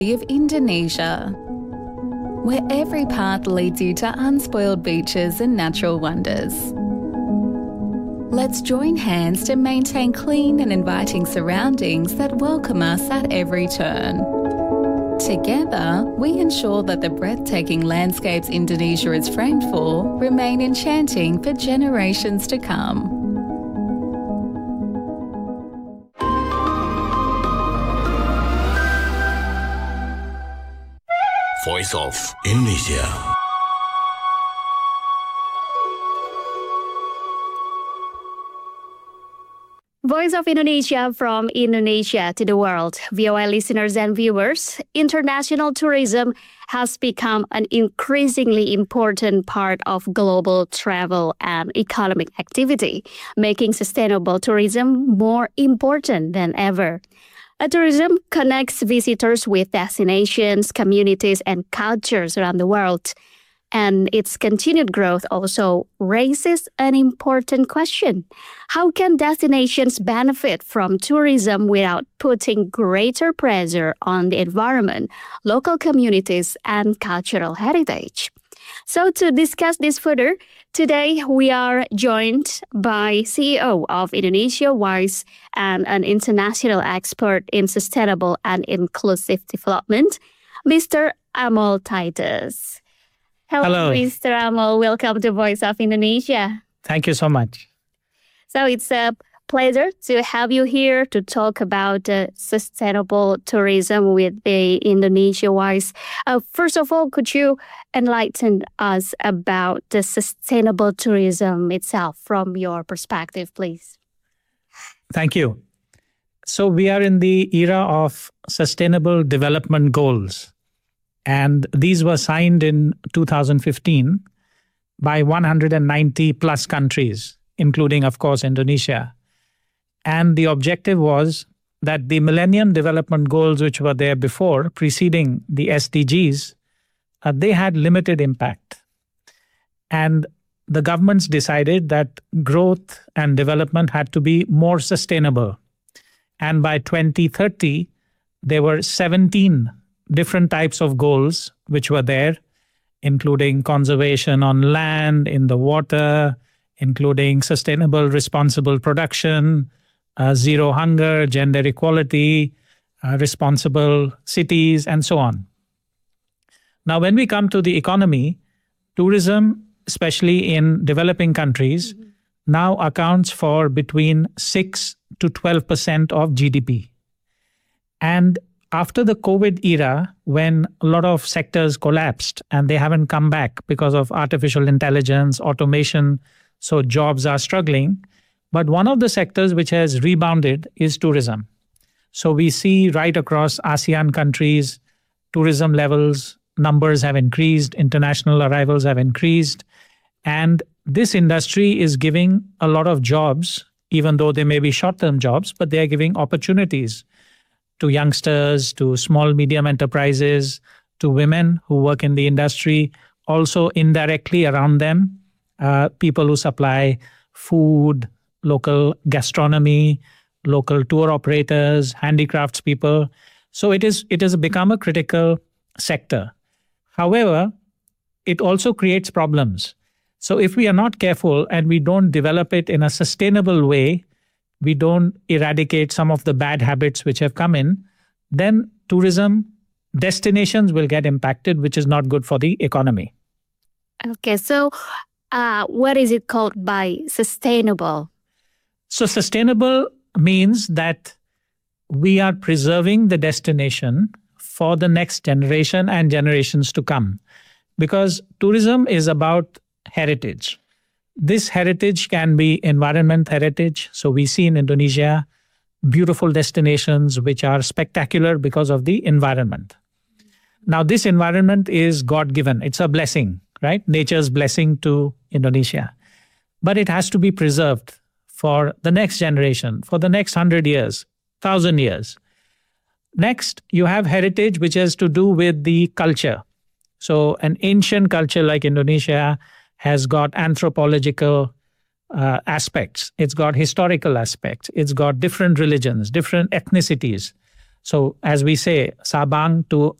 of Indonesia, where every path leads you to unspoiled beaches and natural wonders. Let's join hands to maintain clean and inviting surroundings that welcome us at every turn. Together, we ensure that the breathtaking landscapes Indonesia is framed for remain enchanting for generations to come. Voice of Indonesia. Voice of Indonesia from Indonesia to the world. VOA listeners and viewers, international tourism has become an increasingly important part of global travel and economic activity, making sustainable tourism more important than ever. Tourism connects visitors with destinations, communities, and cultures around the world. And its continued growth also raises an important question. How can destinations benefit from tourism without putting greater pressure on the environment, local communities, and cultural heritage? So to discuss this further, today we are joined by CEO of Indonesia Wise and an international expert in sustainable and inclusive development, Mr. Amol Titus. Hello, Mr. Amol. Welcome to Voice of Indonesia. Thank you so much. So it's a pleasure to have you here to talk about sustainable tourism with the Indonesia Wise. First of all, could you enlighten us about the sustainable tourism itself from your perspective, please? Thank you. So we are in the era of Sustainable Development Goals. And these were signed in 2015 by 190 plus countries, including, of course, Indonesia. And the objective was that the Millennium Development Goals, which were there before, preceding the SDGs, they had limited impact. And the governments decided that growth and development had to be more sustainable. And by 2030, there were 17 different types of goals which were there, including conservation on land, in the water, including sustainable, responsible production, zero hunger, gender equality, responsible cities, and so on. Now, when we come to the economy, tourism, especially in developing countries, now accounts for between 6 to 12% of GDP. And after the COVID era, when a lot of sectors collapsed and they haven't come back because of artificial intelligence, automation, so jobs are struggling. But one of the sectors which has rebounded is tourism. So we see right across ASEAN countries, tourism levels, numbers have increased, international arrivals have increased. And this industry is giving a lot of jobs, even though they may be short-term jobs, but they are giving opportunities to youngsters, to small, medium enterprises, to women who work in the industry, also indirectly around them, people who supply food, local gastronomy, local tour operators, handicrafts people. So it has become a critical sector. However, it also creates problems. So if we are not careful and we don't develop it in a sustainable way, we don't eradicate some of the bad habits which have come in, then tourism destinations will get impacted, which is not good for the economy. Okay, so what is it called by sustainable? So sustainable means that we are preserving the destination for the next generation and generations to come. Because tourism is about heritage. This heritage can be environment heritage. So we see in Indonesia beautiful destinations which are spectacular because of the environment. Now, this environment is God-given. It's a blessing, right? Nature's blessing to Indonesia. But it has to be preserved for the next generation, for the next 100 years, 1,000 years. Next, you have heritage which has to do with the culture. So an ancient culture like Indonesia has got anthropological aspects. It's got historical aspects. It's got different religions, different ethnicities. So as we say, Sabang to